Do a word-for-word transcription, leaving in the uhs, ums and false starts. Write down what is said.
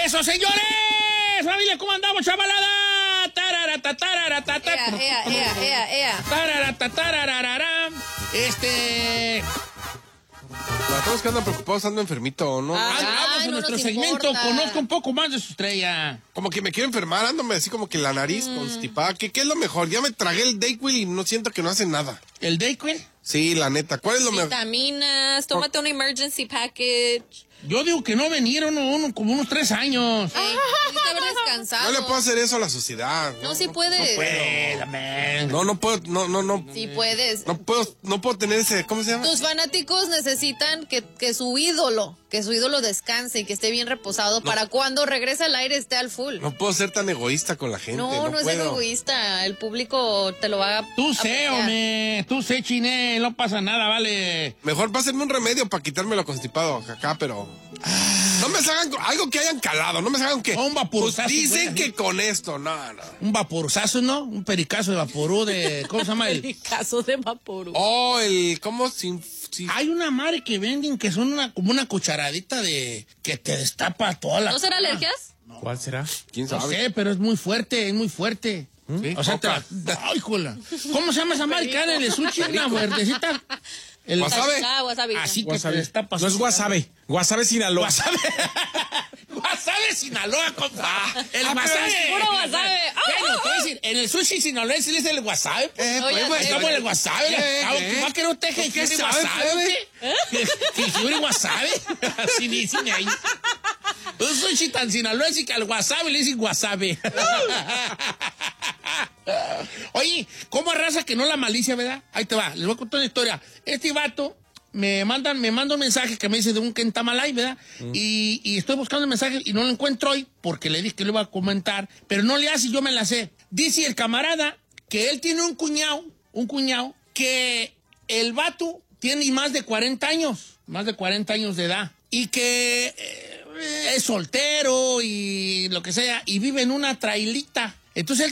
¡Eso, señores! ¡Familia, ¿cómo andamos, chavalada? ¡Tararata, tararata, Ea, ea, ea, ea, ea. tararata, tarararara! Este... Para todos que andan preocupados, ando enfermito, ¿no? Ah. Ay, vamos Ay, a no nuestro nos segmento. importa. Conozco un poco más de su estrella. Como que me quiero enfermar, ándome así como que la nariz constipada. ¿Qué, ¿Qué es lo mejor? Ya me tragué el Dayquil y no siento que no hace nada. ¿El Dayquil? Sí, la neta. ¿Cuál es lo mejor? Vitaminas, tómate un emergency package. Yo digo que no vinieron uno, como unos tres años. Eh, pudiste haber descansado. No le puedo hacer eso a la sociedad. No, sí puedes. Espérame. No, no puedo, no, no, no. Sí puedes. No puedo, no puedo tener ese, ¿cómo se llama? Tus fanáticos necesitan que, que su ídolo, que su ídolo descanse y que esté bien reposado para cuando regrese al aire esté al full. No puedo ser tan egoísta con la gente. No, No, no, es puedo. egoísta. El público te lo va a. Tú sé, apreciar. hombre. Tú sé, chiné. No pasa nada, vale. Mejor pásenme un remedio para quitarme lo constipado acá, pero. No me salgan con algo que hayan calado, no me salgan que. Un vaporuzazo, Pues dicen güey. que con esto, no, no. Un vaporuzazo, ¿no? Un pericazo de vaporú de... ¿Cómo se llama? El... El caso de Vaporú. Oh, el. ¿Cómo? Sin. sin- Hay una madre que venden que son una, como una cucharadita de... que te destapa toda la... ¿No será alergias? ¿Cuál será? ¿Quién No sabe? sé, pero es muy fuerte, es muy fuerte. Sí, O sea, te la... coca. Ay, jola. ¿Cómo se llama esa madre que anda en el sushi? Una verdecita. El... Wasabi. Ah, wasabi. Así que Wasabi. te destapas. No es wasabi. Wasabi Sinaloa. Wasabi. Wasabi Sinaloa, compa. El Ah, pero wasabi. es puro wasabi. Bueno, te voy a decir, en el sushi sinaloense le dicen el wasabi. pues. Eh, Oye, pues, sí. Estamos en el wasabi. Eh, Ah, eh. ¿Va a querer usted que ¿Qué quiere sabe, wasabi? plebe? ¿Qué? ¿Que quiere wasabi? Así dicen ahí. Un sushi tan sinaloense que al wasabi le dicen wasabi. Oye, ¿cómo arrasa que no la malicia, verdad? Ahí te va, les voy a contar una historia. Este vato me mandan, me manda un mensaje que me dice de un Kentamalay, ¿verdad? Mm. Y, y estoy buscando el mensaje y no lo encuentro hoy porque le dije que lo iba a comentar, pero no le hace y yo me la sé. Dice el camarada que él tiene un cuñado, un cuñado, que el vato tiene más de cuarenta años, más de cuarenta años de edad, y que eh, es soltero y lo que sea, y vive en una trailita. Entonces él